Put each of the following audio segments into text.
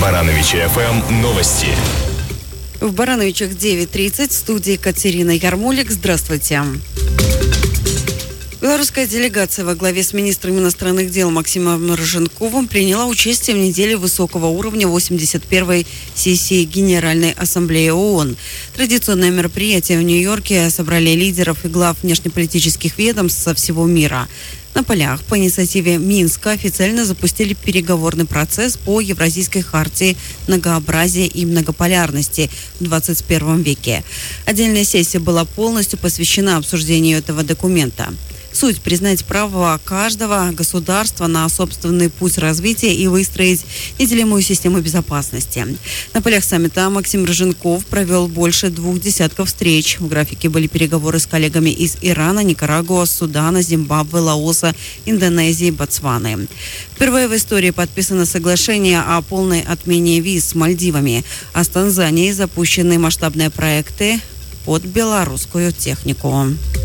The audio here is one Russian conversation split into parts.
Барановичи ФМ новости. В Барановичах 9:30, в студии Катерина Ярмолик. Здравствуйте. Белорусская делегация во главе с министром иностранных дел Максимом Роженковым приняла участие в неделе высокого уровня 81-й сессии Генеральной Ассамблеи ООН. Традиционное мероприятие в Нью-Йорке собрали лидеров и глав внешнеполитических ведомств со всего мира. На полях по инициативе Минска официально запустили переговорный процесс по Евразийской хартии многообразия и многополярности в 21 веке. Отдельная сессия была полностью посвящена обсуждению этого документа. Суть – признать право каждого государства на собственный путь развития и выстроить неделимую систему безопасности. На полях саммита Максим Роженков провел больше 20 встреч. В графике были переговоры с коллегами из Ирана, Никарагуа, Судана, Зимбабве, Лаоса, Индонезии, Ботсваны. Впервые в истории подписано соглашение о полной отмене виз с Мальдивами, а с Танзанией запущены масштабные проекты под белорусскую технику.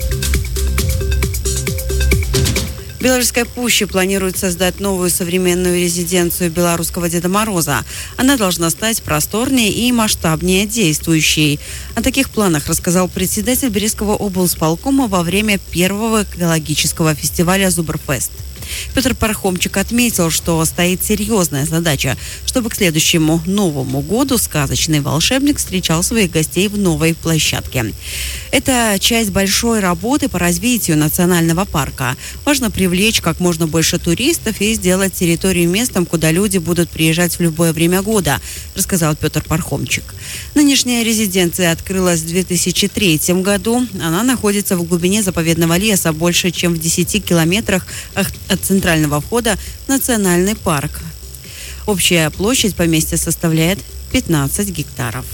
В Белорусской пуще планируют создать новую современную резиденцию белорусского Деда Мороза. Она должна стать просторнее и масштабнее действующей. О таких планах рассказал председатель Брестского облсполкома во время первого экологического фестиваля «Зубрфест». Петр Пархомчик отметил, что стоит серьезная задача, чтобы к следующему Новому году сказочный волшебник встречал своих гостей в новой площадке. Это часть большой работы по развитию национального парка. Важно привлечь как можно больше туристов и сделать территорию местом, куда люди будут приезжать в любое время года, рассказал Петр Пархомчик. Нынешняя резиденция открылась в 2003 году. Она находится в глубине заповедного леса, больше чем в 10 километрах от центрального входа в национальный парк. Общая площадь поместья составляет 15 гектаров.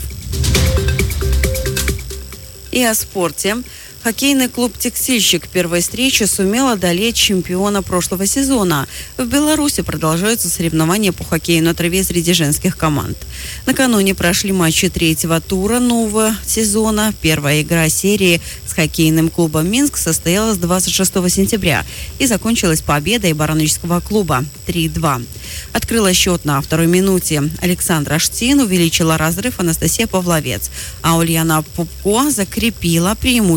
И о спорте. Хоккейный клуб «Текстильщик» в первой встрече сумел одолеть чемпиона прошлого сезона. В Беларуси продолжаются соревнования по хоккею на траве среди женских команд. Накануне прошли матчи третьего тура нового сезона. Первая игра серии с хоккейным клубом «Минск» состоялась 26 сентября и закончилась победой барановичского клуба 3-2. Открыла счет на второй минуте Александра Штин, увеличила разрыв Анастасия Павловец, а Ульяна Пупко закрепила преимущество